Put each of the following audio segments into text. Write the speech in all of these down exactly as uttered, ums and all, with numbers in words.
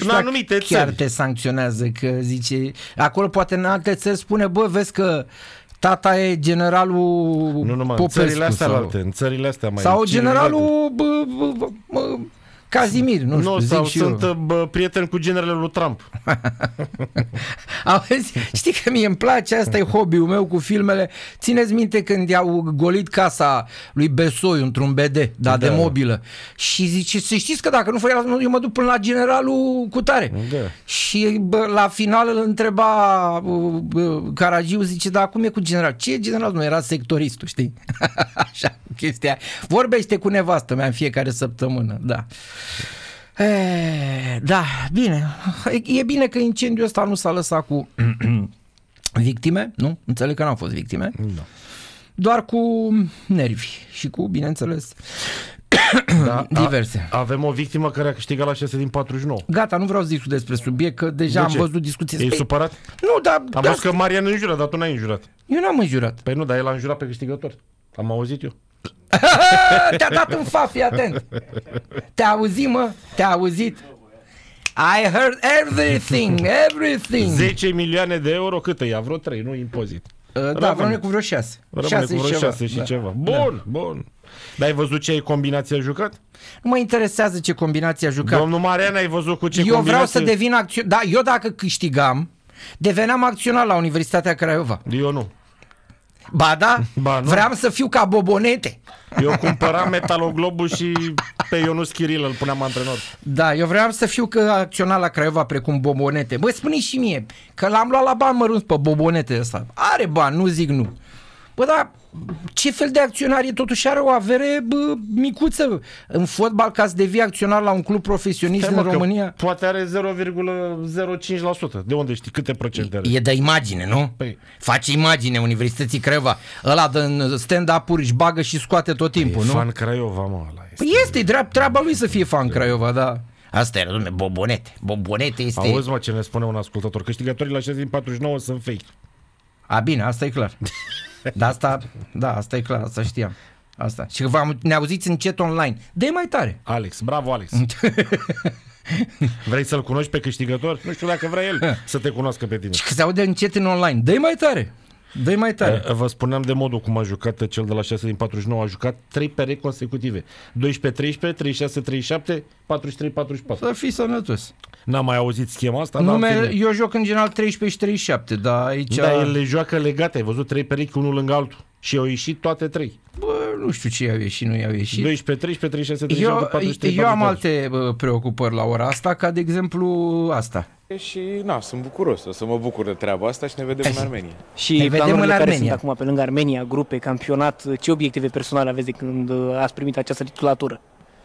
știu în dacă anumite chiar țări te sancționează, că zice, acolo poate în alte țări spune, bă, vezi că tata e generalul nu numai Popescu, în țările astea sau, alte, în țările astea mai sau civilizate. generalul bă, bă, bă, bă, Casimir, nu, nu știu, sau zic și sunt eu. bă, prieten cu generele lui Trump. Auzi, știi că mie îmi place, asta e hobby-ul meu cu filmele. Țineți minte când i-au golit casa lui Besoiu într-un B D, da, Da. de mobilă. Și zice, să știți că dacă nu fă el, eu mă duc până la generalul Cutare. Da. Și bă, la final îl întreba bă, Caragiu, zice, dar cum e cu general? Ce general? Nu era sectoristul, știi? Așa, chestia. Vorbește cu nevastă mea în fiecare săptămână, da. E, da, bine. E, e bine că incendiul ăsta nu s-a lăsat cu victime, nu? Înțeleg că n-au fost victime. Da. Doar cu nervi și cu, bineînțeles, Da, diverse. A, avem o victimă care a câștigat la șase din patruzeci și nouă. Gata, nu vreau să discut despre subiect, că deja De am ce? văzut discuții. E Păi, supărat? nu, dar... Am da, văzut că Marian înjură, dar tu n-ai înjurat. eu n-am înjurat. Păi nu, dar el a înjurat pe câștigător. Am auzit eu. Te-a dat în fa, fii atent. Te-a auzit, mă? Te-a auzit? I heard everything, everything. zece milioane de euro, cât e? Ia vreo trei, nu impozit. Uh, da, rămâne cu vreo șase. Rămâne cu vreo și șase și da. ceva. Bun, da. Bun. Dar ai văzut ce ai combinație a jucat? Nu mă interesează ce combinație a jucat. Domnul Marian, ai văzut cu ce Eu combinație? vreau să devin acționar. Da, eu dacă câștigam, deveneam acționar la Universitatea Craiova. Eu nu. Ba da? Ba nu. Vreau să fiu ca Bobonete. Eu cumpăram Metaloglobul și pe Ionuț Chiril îl puneam antrenor. Da, eu vreau să fiu că acționar la Craiova precum Bobonete. Bă, spune și mie, că l-am luat la bani mărunți pe Bobonete ăsta. Are bani, nu zic nu. Bă, dar ce fel de acționar e? Totuși are o avere bă, micuță în fotbal, ca să devii acționar la un club profesionist Stai, în mă, că România. poate are zero virgulă zero cinci la sută. De unde știi? Câte procente are? E de imagine, nu? Păi. Face imagine Universității Craiova. Ăla de stand-up-uri își bagă și scoate tot timpul, E nu? fan Craiova, mă, ăla este. Păi este, e drept, treaba lui să fie fan Craiova, da. Asta era, dom'le, Bobonete. Bobonete este... Auzi, mă, ce ne spune un ascultător. Câștigătorii la șase din patruzeci și nouă sunt fake. A, bine, asta e clar. Da, asta, da, asta e clar, asta știam. Asta. Și că ne auziți în chat online. Dă mai tare. Alex, bravo Alex. Vrei să-l cunoști pe câștigător? Nu știu dacă vrea el să te cunoască pe tine. Și că se aude în chat în online. Dă mai tare. Dă mai tare. Vă spuneam de modul cum a jucat cel de la șase din patruzeci și nouă. A jucat trei perechi consecutive. doisprezece treisprezece, treizeci și șase treizeci și șapte, patruzeci și trei patruzeci și patru. Să fii sănătos. N-am mai auzit schema asta? Nume, eu joc în general treisprezece și treizeci și șapte, dar aici... Da, el le joacă legate. Ai văzut trei perechi unul lângă altul. Și au ieșit toate trei. Bă, nu știu ce i-au ieșit, nu i-au ieșit. doisprezece treisprezece, treizeci și șase treizeci și șapte, Eu, patruzeci și trei eu am patruzeci și patru. alte bă, preocupări la ora asta, ca de exemplu asta. Și na, sunt bucuros, o să mă bucur de treaba asta și ne vedem în Armenia. Și Ne vedem planurile în care Armenia. sunt acum pe lângă Armenia, grupe, campionat, ce obiective personale aveți de când uh, ați primit această titulatură?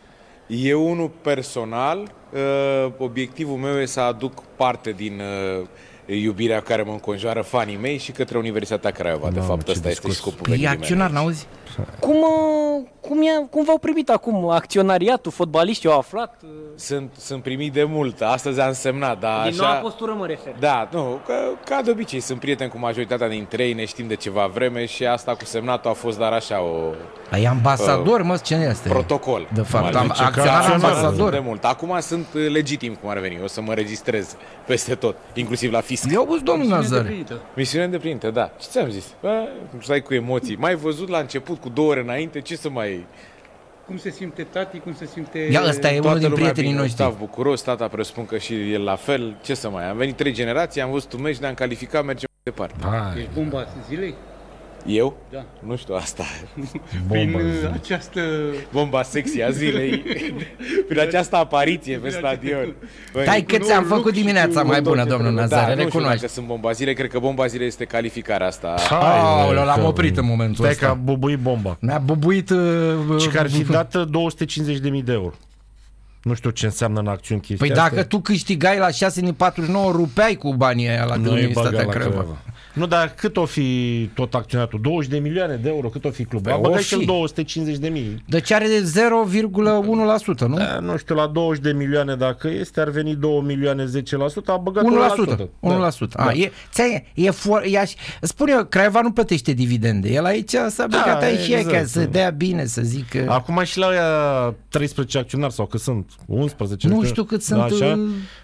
Eu, unul personal, uh, obiectivul meu e să aduc parte din uh, iubirea care mă înconjoară fanii mei și către Universitatea Craiova. De Mamă, fapt, ce ăsta este discurs. scopul E venirii acționar, mele. n-auzi? Cum, uh, cum, e, cum v-au primit acum acționariatul, fotbaliștii au aflat? Uh, Sunt, sunt primit de mult, astăzi am semnat, dar din așa... noua postură mă refer. Da, nu, că, ca de obicei, sunt prieten cu majoritatea dintre ei, ne știm de ceva vreme și asta cu semnatul a fost doar așa o Ai ambasador, mă, ce este? protocol. De fapt, Cum ar am, zice, că acționar acționar ambasador. de mult. Acum sunt uh, legitim cum ar veni, o să mă registrez peste tot, inclusiv la fisc. Eu auzi, domnul Nazare. Misiune îndeplinită, da. Ce ți-am zis? Bă, stai cu emoții. Mai văzut la început cu două ore înainte, ce să mai... Cum se simte tati, cum se simte... Ia, ăsta e unul Toată din lumea prietenii bine, noștri. Gustav bucuros, tata presupun că și el la fel. Ce să mai... Am venit trei generații, am văzut un meci, ne-am calificat, mergem mai departe. Hai, Ești bomba zilei? Eu? Da. Nu știu asta. Prin bomba uh, zi. această... Bomba sexy a zilei. Prin această apariție pe stadion. Băi, Dai că ți-am nu, făcut look și dimineața cu mai tot bună, ce domnul trebuie. Nazare, Da, nu știu recunoaște. dacă sunt bomba zilei, cred că bomba zilei este calificarea asta. Aoleu, l-am că- oprit în momentul Stai că a ăsta. bubuit bomba. Mi-a bubuit... Uh, Și că ar fi dat două sute cincizeci de mii de euro. Nu știu ce înseamnă în acțiuni chestia Păi asta. dacă tu câștigai la șase din patruzeci și nouă, rupeai cu banii aia la Nu e Universitatea băgat la Craiova. Craiova. Nu, dar cât o fi tot acționatul? douăzeci de milioane de euro, cât o fi clubul? Păi A o băgat fi. și el două sute cincizeci de mii. Deci are zero virgulă unu la sută, nu? Da, nu știu, la douăzeci de milioane dacă este, ar veni două milioane zece la sută, a băgat unu unu la sută. unu la sută. A, e, ți-ai, e for, e aș, spune eu, Craiova nu plătește dividende. El aici s-a băgat aici și exact. ca să dea bine, să zic că... Acum și la ăia treisprezece acționari sau că sunt unsprezece. Nu știu cât sunt, Așa, uh,